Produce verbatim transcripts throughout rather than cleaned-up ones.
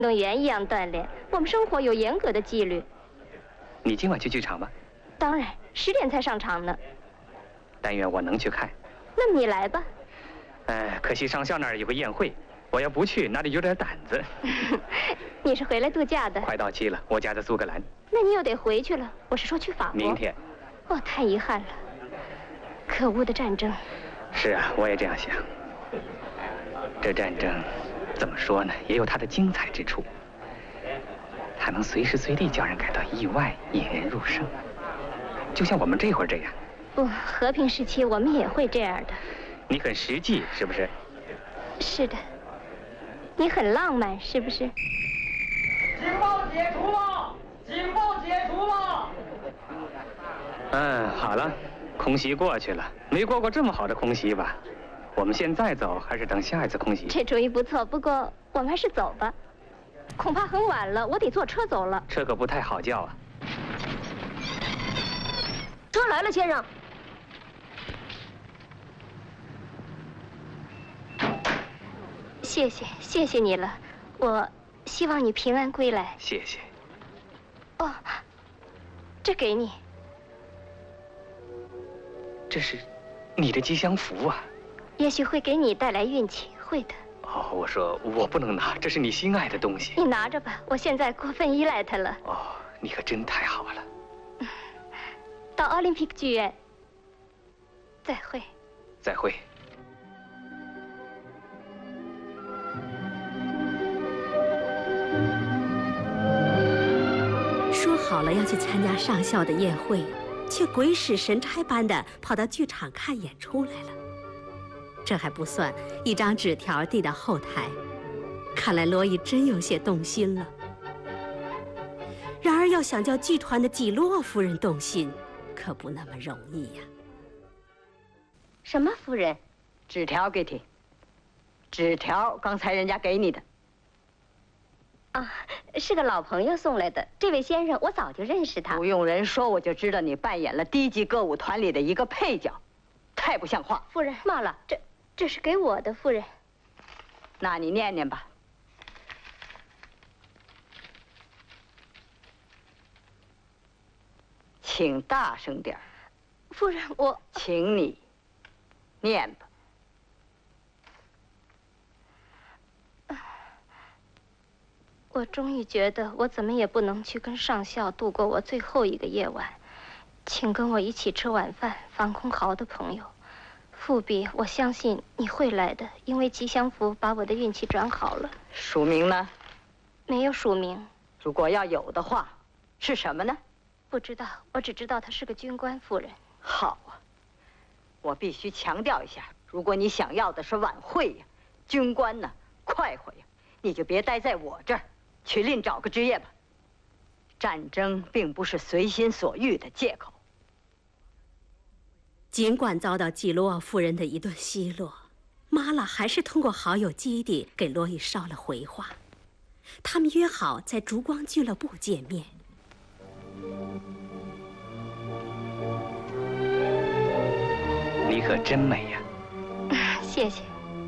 动员一样锻炼。我们生活有严格的纪律。 你今晚去剧场吗？ 当然，十点才上场呢。 但愿我能去看。 那么你来吧。 哎，可惜上校那儿有个宴会，我要不去，哪里有点胆子。 你是回来度假的？ 快到期了，我家在苏格兰。 那你又得回去了。我是说去法国。 明天。 哦，太遗憾了。可恶的战争。 是啊，我也这样想。这战争怎么说呢，也有它的精彩之处，它能随时随地叫人感到意外，引人入胜，就像我们这会儿这样。 不，和平时期我们也会这样的。 你很实际，是不是？ 是的。你很浪漫，是不是？ 警报解除了！警报解除了！ 嗯，好了，空袭过去了，没过过这么好的空袭吧？我们现在走，还是等下一次空袭？ 这主意不错，不过我们还是走吧。恐怕很晚了，我得坐车走了。 车可不太好叫啊。 车来了，先生。谢谢，谢谢你了。我希望你平安归来。 谢谢。 哦，这给你。 这是你的吉祥符啊。 也许会给你带来运气，会的。 哦，我说我不能拿，这是你心爱的东西。 你拿着吧，我现在过分依赖它了。 哦，你可真太好了。 到奥林匹克剧院。再会。 再会。 说好了要去参加上校的宴会，却鬼使神差般的跑到剧场看演出来了。这还不算，一张纸条递到后台，看来罗伊真有些动心了。然而要想叫剧团的季洛夫人动心，可不那么容易呀。 什么夫人？ 纸条给你。纸条刚才人家给你的。 啊，是个老朋友送来的。这位先生，我早就认识他。 不用人说，我就知道你扮演了低级歌舞团里的一个配角，太不像话。 夫人，冒了，这这是给我的，夫人。 那你念念吧。请大声点儿。 夫人，我请你念吧。 我终于觉得，我怎么也不能去跟上校度过我最后一个夜晚。请跟我一起吃晚饭，防空壕的朋友。富比，我相信你会来的，因为吉祥符把我的运气转好了。 署名呢？ 没有署名。 如果要有的话，是什么呢？ 不知道，我只知道他是个军官夫人。 好啊，我必须强调一下，如果你想要的是晚会呀，军官呢，快活呀，你就别待在我这儿，去另找个职业吧。战争并不是随心所欲的借口。 尽管遭到季洛夫人的一顿奚落，玛拉还是通过好友基地给罗伊捎了回话。他们约好在烛光俱乐部见面。 你可真美呀！ 谢谢。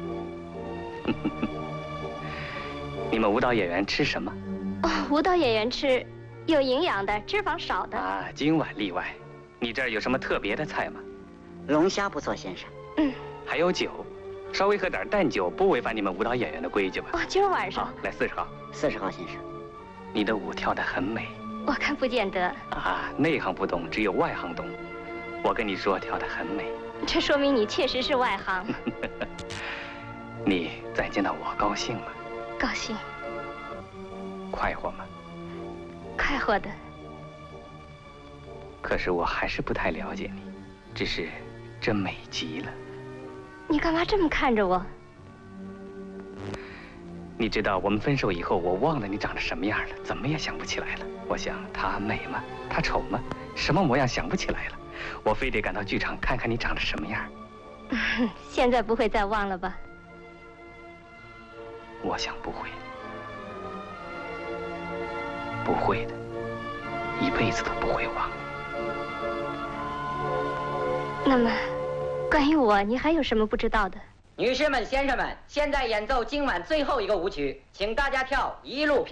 你们舞蹈演员吃什么？ 哦，舞蹈演员吃有营养的，脂肪少的。 啊，今晚例外。你这儿有什么特别的菜吗？ 龙虾不错，先生。 嗯。 还有酒，稍微喝点淡酒，不违反你们舞蹈演员的规矩吧？ 哦，今儿晚上。 好，来四十号。 四十号先生。 你的舞跳得很美。 我看不见得。 啊，内行不懂，只有外行懂。我跟你说，跳得很美。 这说明你确实是外行。 你再见到我高兴吗？ 高兴。 快活吗？ 快活的。 可是我还是不太了解你，只是真美极了。 你干嘛这么看着我？ 你知道我们分手以后，我忘了你长得什么样了，怎么也想不起来了。我想她美吗？她丑吗？什么模样想不起来了。我非得赶到剧场看看你长得什么样。 现在不会再忘了吧？ 我想不会，不会的，一辈子都不会忘。 那么，关于我，你还有什么不知道的？ 女士们、先生们，现在演奏今晚最后一个舞曲，请大家跳《一路平》。